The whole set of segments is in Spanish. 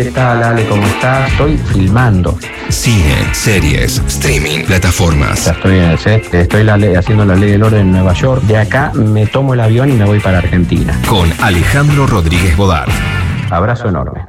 ¿Qué tal, Ale? ¿Cómo estás? Estoy filmando. Cine, series, streaming, plataformas. Ya estoy en el set. Estoy haciendo la ley del orden en Nueva York. De acá me tomo el avión y me voy para Argentina. Con Alejandro Rodríguez Bodart. Abrazo enorme.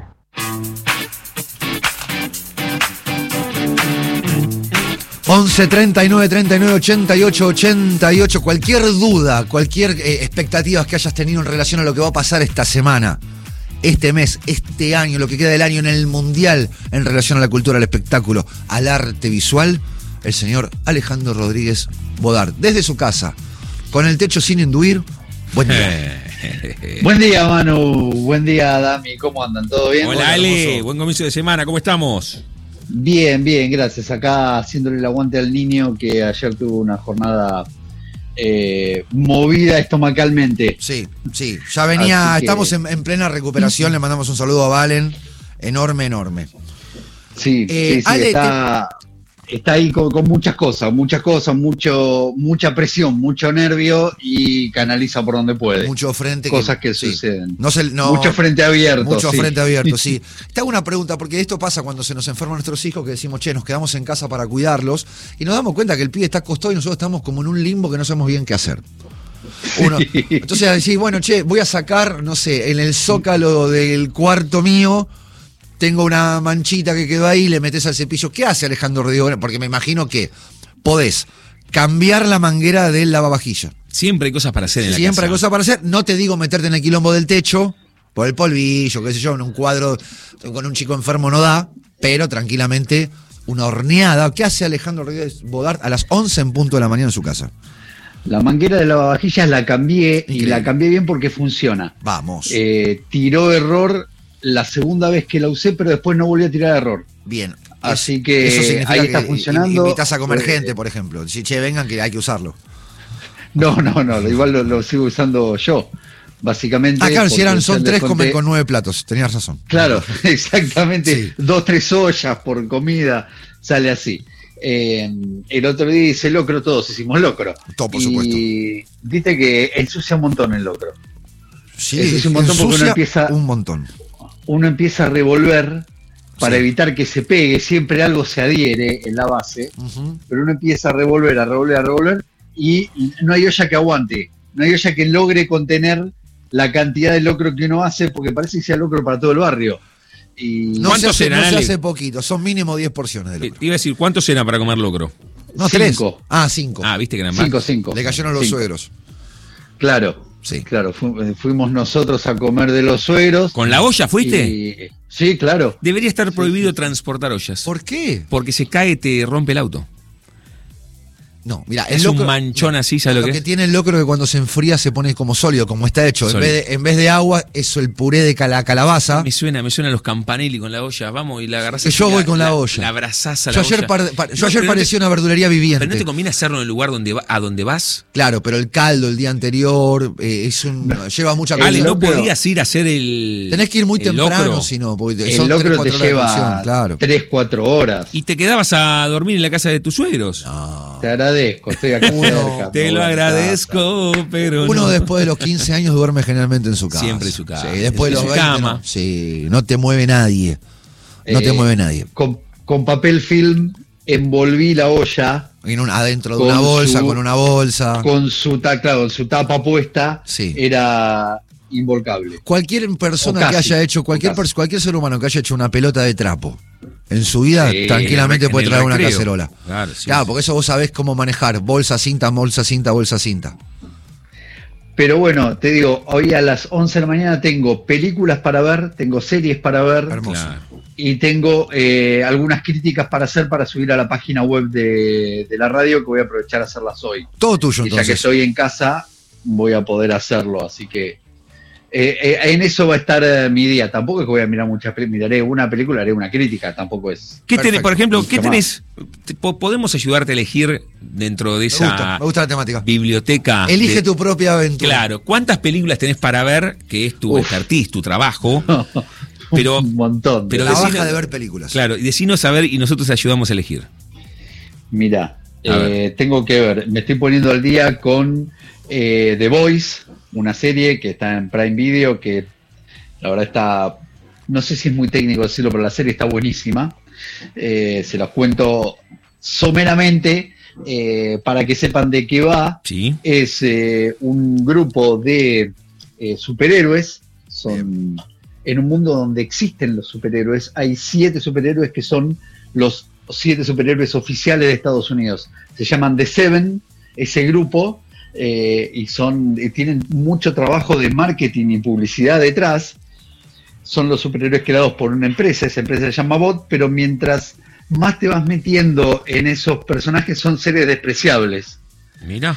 ...11 39 39 88 88... cualquier duda, cualquier expectativa que hayas tenido en relación a lo que va a pasar esta semana, este mes, este año, lo que queda del año en el Mundial, en relación a la cultura, al espectáculo, al arte visual, el señor Alejandro Rodríguez Bodart, desde su casa, con el techo sin enduir. Buen día. Buen día, Manu. Buen día, Dami. ¿Cómo andan? ¿Todo bien? Hola, Ale. Buen comienzo de semana. ¿Cómo estamos? Bien, bien, gracias. Acá haciéndole el aguante al niño que ayer tuvo una jornada movida estomacalmente. Sí, ya venía, estamos en plena recuperación, le mandamos un saludo a Valen, enorme. Sí, Ale, está ahí con muchas cosas, mucha presión, mucho nervio y canaliza por donde puede. Mucho frente. Cosas que suceden. Mucho frente abierto. Frente abierto, sí. Te hago una pregunta, porque esto pasa cuando se nos enferman nuestros hijos, que decimos, nos quedamos en casa para cuidarlos, y nos damos cuenta que el pibe está acostado y nosotros estamos como en un limbo que no sabemos bien qué hacer. Entonces decís, voy a sacar, no sé, en el zócalo del cuarto mío, tengo una manchita que quedó ahí, le metes al cepillo. ¿Qué hace Alejandro Rodríguez? Porque me imagino que podés cambiar la manguera del lavavajilla. Siempre hay cosas para hacer en la casa. Siempre hay cosas para hacer. No te digo meterte en el quilombo del techo, por el polvillo, qué sé yo, en un cuadro con un chico enfermo no da, pero tranquilamente una horneada. ¿Qué hace Alejandro Rodríguez Bodart a las 11 en punto de la mañana en su casa? La manguera de lavavajillas la cambié. Increíble. Y la cambié bien porque funciona. Vamos. Tiró error la segunda vez que la usé, pero después no volví a tirar error. Bien. Así que eso significa ahí está que funcionando. Invitas a comer gente, por ejemplo. Si vengan, que hay que usarlo. No, igual lo sigo usando yo, básicamente. Claro, si son 3, comen con 9 platos. Tenías razón. Claro, exactamente. Sí. 2, 3 ollas por comida, sale así. El otro día hice locro, todos hicimos locro. Todo, por supuesto. Y viste que ensucia un montón el locro. Sí, ensucia un montón porque uno empieza a revolver para evitar que se pegue, siempre algo se adhiere en la base, pero uno empieza a revolver y no hay olla que aguante, no hay olla que logre contener la cantidad de locro que uno hace, porque parece que sea locro para todo el barrio. Y ¿Cuántos serán? No se hace poquito, son mínimo 10 porciones de locro. Te iba a decir, ¿cuántos eran para comer locro? No, 5. 3. 5. Viste que eran más. 5. Le cayeron los suegros. Claro. Sí. Claro, fuimos nosotros a comer de los suegros. ¿Con la olla fuiste? Sí, claro. Debería estar prohibido transportar ollas. ¿Por qué? Porque se cae, te rompe el auto. No, mira, es un manchón así, ¿sabes lo que es? Tiene el locro que cuando se enfría se pone como sólido, como está hecho. En vez de agua, eso, el puré de calabaza. Me suena a los Campanelli con la olla. Vamos y la agarrás. Yo voy con la olla. La abrazás a la olla. Yo ayer parecía una verdulería viviente. Pero no te conviene hacerlo en el lugar a donde vas. Claro, pero el caldo el día anterior lleva mucha cosa. Ale, no podías ir a hacer el. Tenés que ir muy temprano, locro. si no. El locro te lleva 3-4 horas. Y te quedabas a dormir en la casa de tus suegros. No. Te agradezco, estoy acá cerca. Te lo agradezco, pero uno después de los 15 años duerme generalmente en su casa. Siempre en su casa. Sí, después de los 20, cama. No. Sí, no te mueve nadie. Te mueve nadie. Con papel film envolví la olla. Adentro de una bolsa, con una bolsa. Con su tapa puesta. Sí. Era involcable. Cualquier persona que haya hecho, cualquier ser humano que haya hecho una pelota de trapo en su vida, tranquilamente puede traer una cacerola. Claro, porque eso vos sabés cómo manejar. Bolsa, cinta, bolsa, cinta. Pero bueno, te digo, hoy a las 11 de la mañana tengo películas para ver, tengo series para ver. Hermoso. Y tengo algunas críticas para hacer para subir a la página web de la radio, que voy a aprovechar a hacerlas hoy. Todo tuyo, y entonces. Ya que estoy en casa, voy a poder hacerlo, así que en eso va a estar mi día. Tampoco es que voy a mirar muchas películas, miraré una película, haré una crítica, tampoco es. ¿Qué tenés, por ejemplo, qué tenés? ¿Podemos ayudarte a elegir dentro de esa me gusta la temática. Biblioteca? Elige tu propia aventura. Claro, ¿cuántas películas tenés para ver? Que es tu expertise, tu trabajo. Pero, un montón. Pero la baja de ver películas. Claro, y decinos saber y nosotros ayudamos a elegir. Mirá, tengo que ver, me estoy poniendo al día con The Voice, una serie que está en Prime Video, que la verdad está no sé si es muy técnico decirlo, pero la serie está buenísima. Se los cuento someramente para que sepan de qué va. Sí. Es un grupo de superhéroes. Son en un mundo donde existen los superhéroes. Hay 7 superhéroes que son los 7 superhéroes oficiales de Estados Unidos. Se llaman The Seven, ese grupo, y tienen mucho trabajo de marketing y publicidad detrás. Son los superhéroes creados por una empresa, esa empresa se llama Bot, pero mientras más te vas metiendo en esos personajes son seres despreciables. Mira.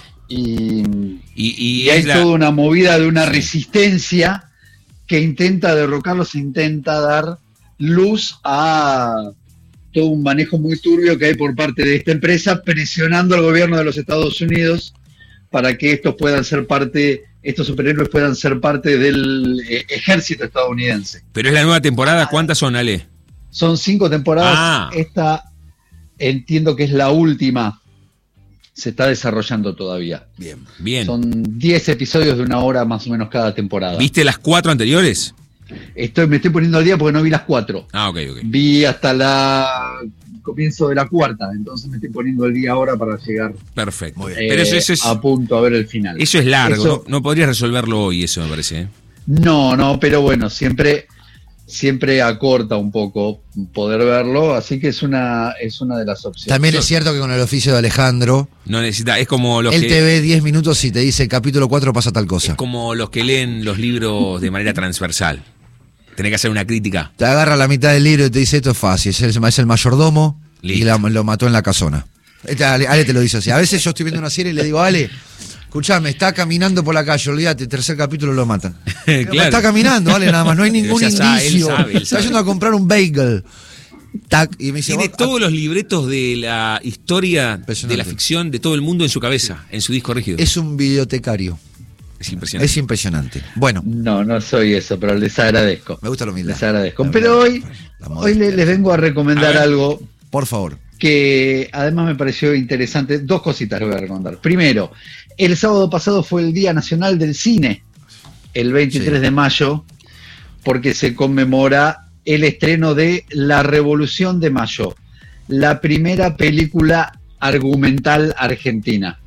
Y hay toda una movida de una resistencia que intenta derrocarlos, intenta dar luz a todo un manejo muy turbio que hay por parte de esta empresa, presionando al gobierno de los Estados Unidos para que estos superhéroes puedan ser parte del ejército estadounidense. Pero es la nueva temporada, ¿cuántas son, Ale? Son 5 temporadas, Esta entiendo que es la última, se está desarrollando todavía. Bien. Son 10 episodios de 1 hora más o menos cada temporada. ¿Viste las 4 anteriores? Me estoy poniendo al día porque no vi las 4. Ok. Vi hasta comienzo de la 4ª, entonces me estoy poniendo el día ahora para llegar. Perfecto. Pero eso es a punto a ver el final. Eso es largo, no podrías resolverlo hoy, eso me parece. No, pero bueno, siempre acorta un poco poder verlo, así que es una de las opciones. También es cierto que con el oficio de Alejandro, no necesita, es como los él te ve 10 minutos y te dice capítulo 4 pasa tal cosa. Es como los que leen los libros de manera transversal. Tenés que hacer una crítica. Te agarra la mitad del libro y te dice esto es fácil, es el mayordomo. Listo. Y lo mató en la casona. Ale te lo dice así. A veces yo estoy viendo una serie y le digo, Ale, escuchame, está caminando por la calle, olvídate, 3er capítulo lo matan. Claro. Está caminando, Ale, nada más, no hay ningún indicio. Está yendo a comprar un bagel. Tac, y me dice, tiene todos los libretos de la historia, de la ficción, de todo el mundo en su cabeza, en su disco rígido. Es un bibliotecario. Es impresionante. Bueno. No soy eso, pero les agradezco. Me gusta la humildad. Les agradezco. Pero hoy les vengo a recomendar algo. Por favor. Que además me pareció interesante. 2 cositas les voy a recomendar. Primero, el sábado pasado fue el Día Nacional del Cine, el 23 de mayo, porque se conmemora el estreno de La Revolución de Mayo, la primera película argumental argentina.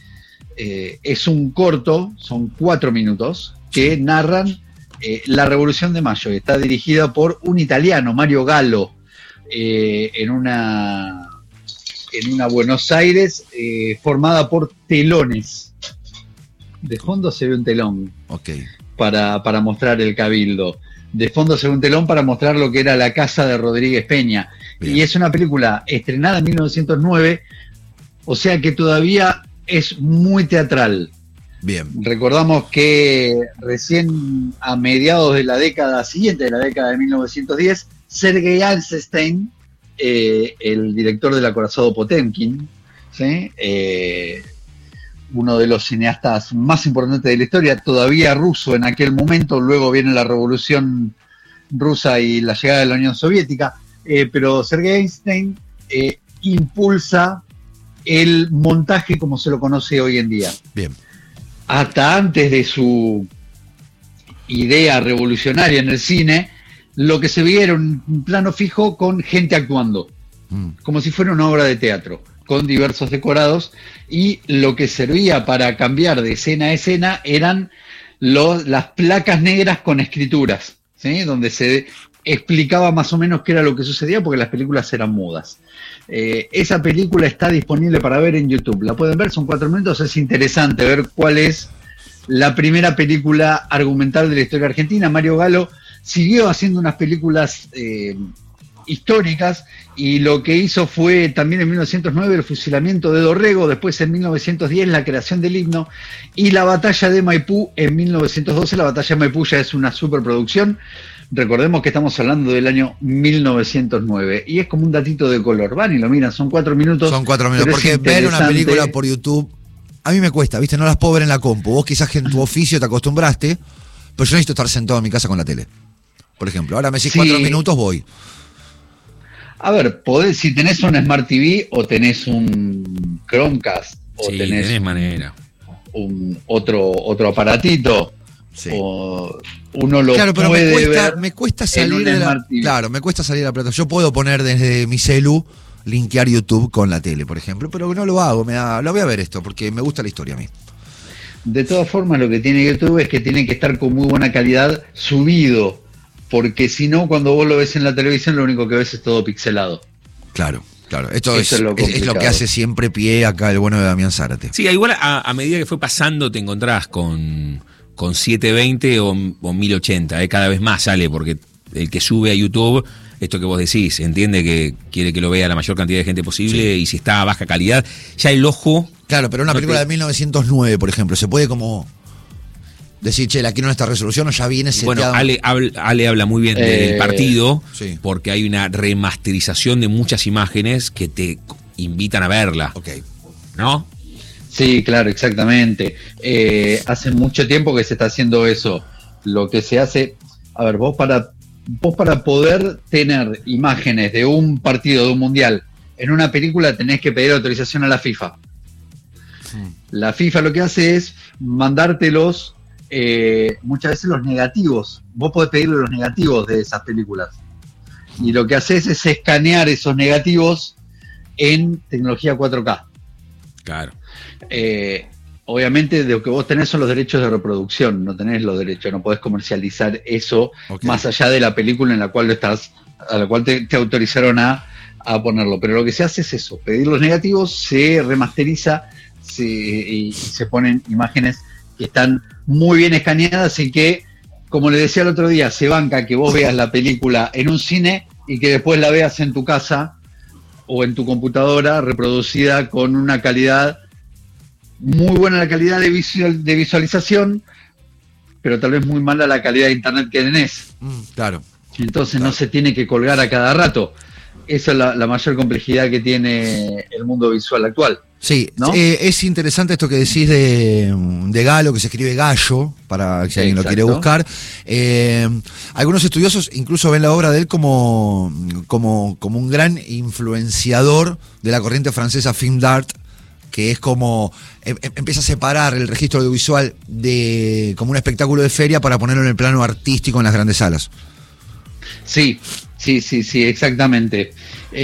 Es un corto, son 4 minutos, que narran la Revolución de Mayo. Está dirigida por un italiano, Mario Gallo, en una Buenos Aires formada por telones. De fondo se ve un telón para mostrar el cabildo. De fondo se ve un telón para mostrar lo que era la casa de Rodríguez Peña. Bien. Y es una película estrenada en 1909, o sea que todavía es muy teatral. Bien. Recordamos que recién a mediados de la década siguiente, de la década de 1910, Sergei Eisenstein, el director del acorazado Potemkin, ¿sí? Uno de los cineastas más importantes de la historia, todavía ruso en aquel momento, luego viene la Revolución Rusa y la llegada de la Unión Soviética, pero Sergei Eisenstein impulsa el montaje como se lo conoce hoy en día. Bien. Hasta antes de su idea revolucionaria en el cine, lo que se veía era un plano fijo con gente actuando, como si fuera una obra de teatro, con diversos decorados, y lo que servía para cambiar de escena a escena eran las placas negras con escrituras, ¿sí? Donde se explicaba más o menos qué era lo que sucedía, porque las películas eran mudas. Esa película está disponible para ver en YouTube, la pueden ver, son 4 minutos, es interesante ver cuál es la primera película argumental de la historia argentina. Mario Gallo siguió haciendo unas películas históricas, y lo que hizo fue también en 1909 el fusilamiento de Dorrego, después en 1910 la creación del himno, y la batalla de Maipú en 1912. La batalla de Maipú ya es una superproducción. Recordemos que estamos hablando del año 1909, y es como un datito de color. Van y lo miran, son 4 minutos. Son 4 minutos, porque ver una película por YouTube a mí me cuesta, ¿viste? No las puedo ver en la compu. Vos quizás que en tu oficio te acostumbraste, pero yo necesito estar sentado en mi casa con la tele, por ejemplo. Ahora me decís 4 minutos, voy. A ver, si tenés un Smart TV o tenés un Chromecast o tenés manera. Otro aparatito, Sí. O uno lo claro, pero puede ver me cuesta salir en de Smart TV. Claro, me cuesta salir de la plataforma. Yo puedo poner desde mi celu, linkear YouTube con la tele, por ejemplo, pero no lo hago. Lo voy a ver esto, porque me gusta la historia a mí. De todas formas, lo que tiene YouTube es que tiene que estar con muy buena calidad subido, porque si no, cuando vos lo ves en la televisión, lo único que ves es todo pixelado. Claro. Esto es lo que hace siempre pie acá el bueno de Damián Zárate. Sí, igual a medida que fue pasando te encontrás con 720 o 1080, cada vez más sale, porque el que sube a YouTube, esto que vos decís, entiende que quiere que lo vea la mayor cantidad de gente posible, y si está a baja calidad, ya el ojo... Claro, pero una película de 1909, por ejemplo, se puede como decir, che, la quiero en esta resolución o ya viene seteado. Bueno, Ale habla muy bien del partido, sí. Porque hay una remasterización de muchas imágenes que te invitan a verla. Ok. ¿No? Sí, claro, exactamente. Hace mucho tiempo que se está haciendo eso. Lo que se hace, a ver, vos para poder tener imágenes de un partido, de un mundial, en una película tenés que pedir autorización a la FIFA. La FIFA lo que hace es mandártelos, muchas veces los negativos. Vos podés pedirle los negativos de esas películas. Y lo que haces es escanear esos negativos en tecnología 4K. Claro. Obviamente lo que vos tenés son los derechos de reproducción, no tenés los derechos, no podés comercializar eso más allá de la película en la cual a la cual te autorizaron a ponerlo. Pero lo que se hace es eso, pedir los negativos, se remasteriza y se ponen imágenes que están muy bien escaneadas y que, como le decía el otro día, se banca que vos veas la película en un cine y que después la veas en tu casa o en tu computadora reproducida con una calidad muy buena, la calidad de visualización, pero tal vez muy mala la calidad de internet que tenés. Claro. Entonces no se tiene que colgar a cada rato. Esa es la mayor complejidad que tiene el mundo visual actual. Sí, ¿no? Es interesante esto que decís de Galo, que se escribe Gallo, para si alguien lo quiere buscar. Algunos estudiosos incluso ven la obra de él como un gran influenciador de la corriente francesa film d'art, que es como empieza a separar el registro audiovisual como un espectáculo de feria para ponerlo en el plano artístico en las grandes salas. Sí, exactamente.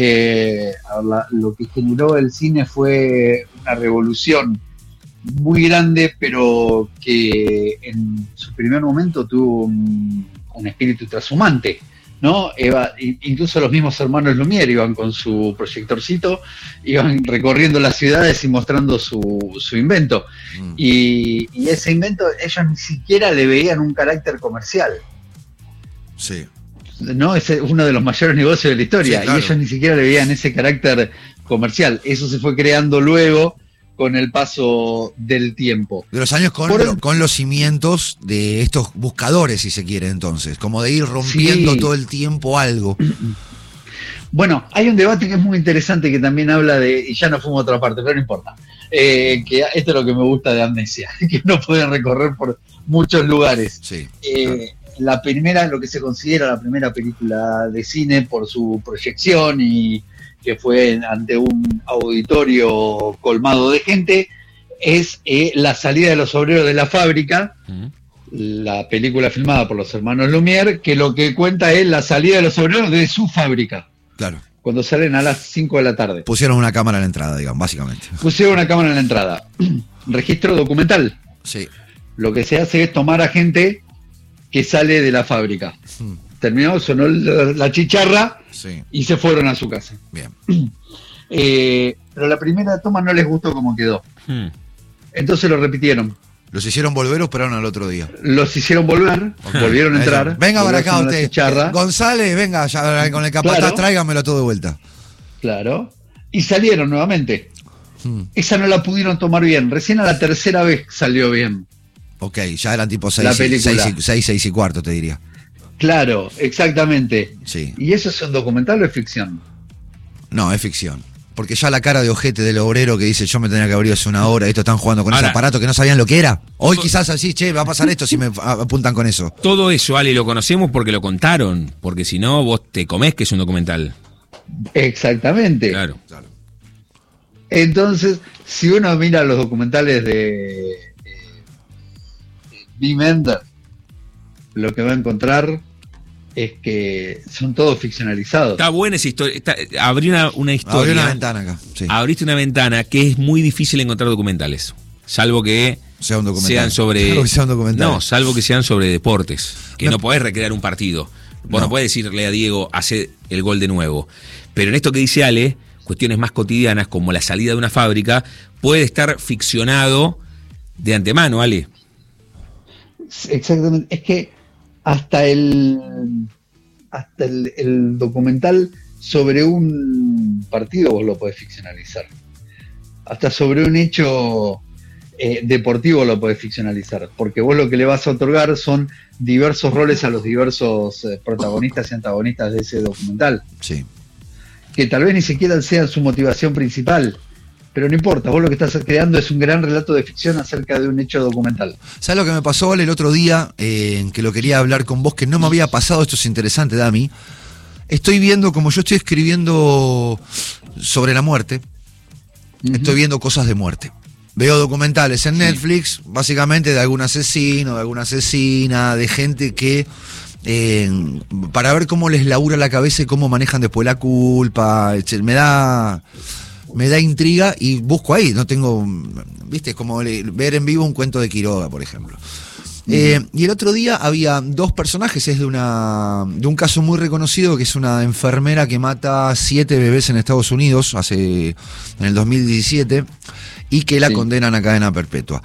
Lo que generó el cine fue una revolución muy grande, pero que en su primer momento tuvo un espíritu trashumante, ¿no? Incluso los mismos hermanos Lumière iban con su proyectorcito, iban recorriendo las ciudades y mostrando su invento. Y ese invento ellos ni siquiera le veían un carácter comercial. Sí. No, es uno de los mayores negocios de la historia, sí, claro. Y ellos ni siquiera le veían ese carácter comercial. Eso se fue creando luego con el paso del tiempo. De los años con los cimientos de estos buscadores, si se quiere, entonces, como de ir rompiendo todo el tiempo algo. Bueno, hay un debate que es muy interesante que también habla y ya nos fuimos a otra parte, pero no importa. Que esto es lo que me gusta de Amnesia, que uno puede recorrer por muchos lugares. Sí, La primera, lo que se considera la primera película de cine por su proyección y que fue ante un auditorio colmado de gente, es La salida de los obreros de la fábrica, la película filmada por los hermanos Lumière, que lo que cuenta es la salida de los obreros de su fábrica. Claro. Cuando salen a las 5 de la tarde. Pusieron una cámara en la entrada, digamos, básicamente. Pusieron una cámara en la entrada. Registro documental. Sí. Lo que se hace es tomar a gente que sale de la fábrica. Terminó, sonó la chicharra, sí, y se fueron a su casa. Bien. Pero la primera toma no les gustó como quedó. Entonces lo repitieron. Los hicieron volver o esperaron al otro día. Los hicieron volver, volvieron a entrar. Venga para acá usted. González, venga, ya con el capataz, claro, tráigamelo todo de vuelta. Claro. Y salieron nuevamente. Esa no la pudieron tomar bien. Recién a la tercera vez salió bien. Ok, ya eran tipo 6 y cuarto, te diría. Claro, exactamente. Sí. ¿Y eso es un documental o es ficción? No, es ficción. Porque ya la cara de ojete del obrero que dice yo me tenía que abrir hace una hora, esto están jugando con ese aparato que no sabían lo que era. Hoy quizás así, che, va a pasar esto si me apuntan con eso. Todo eso, Ale, lo conocemos porque lo contaron, porque si no, vos te comés que es un documental. Exactamente. Claro. Entonces, si uno mira los documentales de Wim Wenders, lo que va a encontrar es que son todos ficcionalizados. Está buena esa historia. Abrí una historia. Abrí una ventana acá. Sí. Abriste una ventana que es muy difícil encontrar documentales. Salvo que sea un documental. Sean sobre. Salvo que sea un documental. No, salvo que sean sobre deportes. Que no podés recrear un partido. Vos no podés decirle a Diego, hace el gol de nuevo. Pero en esto que dice Ale, cuestiones más cotidianas, como la salida de una fábrica, puede estar ficcionado de antemano, Ale. Exactamente. Es que hasta el documental sobre un partido vos lo podés ficcionalizar. Hasta sobre un hecho deportivo lo podés ficcionalizar, porque vos lo que le vas a otorgar son diversos roles a los diversos protagonistas y antagonistas de ese documental. Sí. Que tal vez ni siquiera sea su motivación principal, pero no importa, vos lo que estás creando es un gran relato de ficción acerca de un hecho documental. ¿Sabes lo que me pasó, Ale, el otro día? Que lo quería hablar con vos, que no me había pasado, esto es interesante, Dami. Estoy viendo, como yo estoy escribiendo sobre la muerte, estoy viendo cosas de muerte. Veo documentales en Netflix, básicamente de algún asesino, de alguna asesina, de gente que... para ver cómo les labura la cabeza y cómo manejan después la culpa. Me da intriga y busco ahí. No tengo, viste, es como ver en vivo un cuento de Quiroga, por ejemplo. Y el otro día había dos personajes, es de un caso muy reconocido, que es una enfermera que mata 7 bebés en Estados Unidos en el 2017 y que la condenan a cadena perpetua.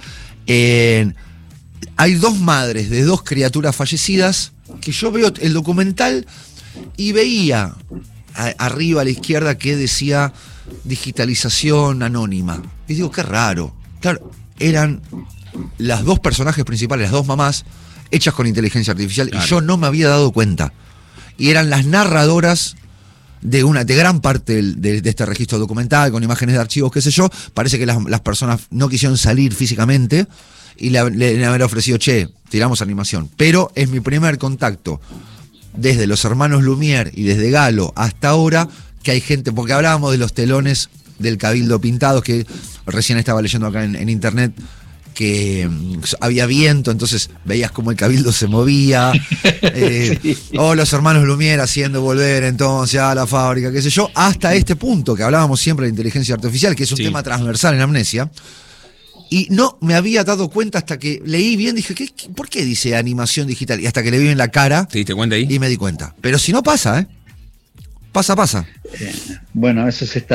Hay dos madres de dos criaturas fallecidas que yo veo el documental y veía arriba a la izquierda que decía digitalización anónima. Y digo, qué raro. Claro, eran las dos personajes principales, las dos mamás, hechas con inteligencia artificial, claro. Y yo no me había dado cuenta. Y eran las narradoras de gran parte de este registro documental, con imágenes de archivos, qué sé yo. Parece que las personas no quisieron salir físicamente y le haber ofrecido, tiramos animación. Pero es mi primer contacto desde los hermanos Lumière y desde Galo hasta ahora, que hay gente, porque hablábamos de los telones del Cabildo pintados, que recién estaba leyendo acá en internet, que había viento, entonces veías como el Cabildo se movía, o los hermanos Lumière haciendo volver entonces a la fábrica, qué sé yo, hasta este punto que hablábamos siempre de inteligencia artificial, que es un tema transversal en Amnesia. Y no me había dado cuenta hasta que leí bien, dije, ¿por qué dice animación digital? Y hasta que le vi en la cara. ¿Te diste cuenta ahí? Y me di cuenta. Pero si no pasa, Pasa. Bueno, eso es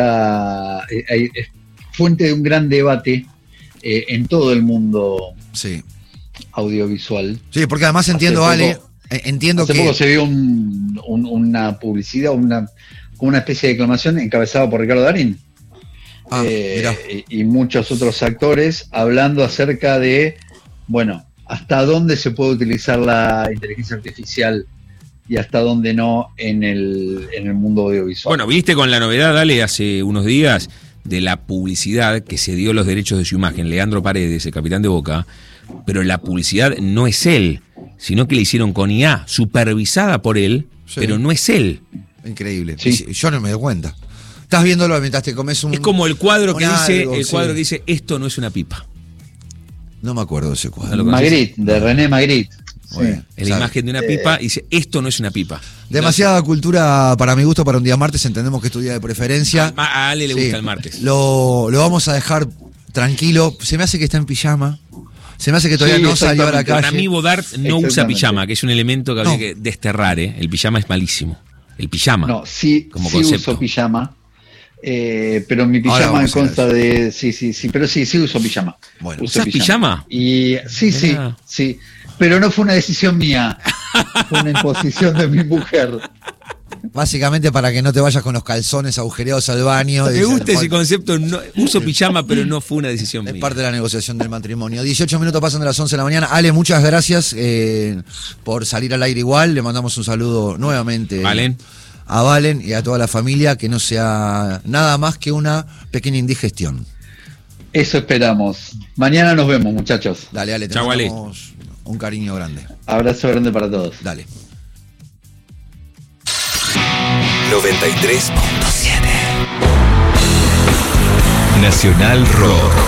fuente de un gran debate en todo el mundo audiovisual. Sí, porque además entiendo, Ale, entiendo que... Hace poco se vio una publicidad, como una especie de declamación encabezada por Ricardo Darín. Y muchos otros actores hablando acerca de, hasta dónde se puede utilizar la inteligencia artificial y hasta dónde no en el mundo audiovisual. Bueno, viste con la novedad, Dale, hace unos días, de la publicidad que se dio los derechos de su imagen, Leandro Paredes, el capitán de Boca, pero la publicidad no es él, sino que le hicieron con IA, supervisada por él, pero no es él. Increíble. Sí. Yo no me doy cuenta. Estás viéndolo mientras te comes un... Es como el cuadro que dice, esto no es una pipa. No me acuerdo de ese cuadro. Magritte, de René Magritte. Bueno, la imagen de una pipa y dice, esto no es una pipa. Demasiada cultura para mi gusto para un día martes, entendemos que es tu día de preferencia. A Ale le gusta el martes. Lo vamos a dejar tranquilo. Se me hace que está en pijama. Se me hace que todavía no salió a la calle. Para mí Bodart no usa pijama, que es un elemento que habría que desterrar. El pijama es malísimo. El pijama. No, sí uso pijama. Pero mi pijama consta de... Sí, pero sí uso pijama. Bueno, ¿usas pijama? Y sí. Pero no fue una decisión mía, fue una imposición de mi mujer. Básicamente para que no te vayas con los calzones agujereados al baño. Me gusta ese concepto, uso pijama, pero no fue una decisión mía. Es parte de la negociación del matrimonio. 18 minutos pasan de las 11 de la mañana. Ale, muchas gracias por salir al aire igual. Le mandamos un saludo nuevamente a Valen y a toda la familia, que no sea nada más que una pequeña indigestión. Eso esperamos. Mañana nos vemos, muchachos. Dale, Ale, te mandamos un cariño grande. Abrazo grande para todos. Dale. 93.7 Nacional Rock.